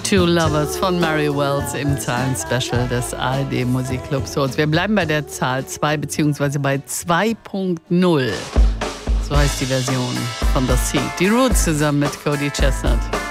Two Lovers von Mary Wells im Zahlen-Special des ARD Musikclubs. Wir bleiben bei der Zahl 2 bzw. bei 2.0. So heißt die Version von The Seed. Die Roots zusammen mit Cody Chestnut.